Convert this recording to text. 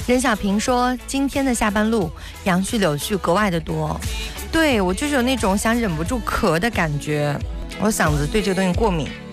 任小平说，今天的下班路杨絮柳絮格外的多。对，我就是有那种想忍不住咳的感觉，我嗓子对这个东西过敏。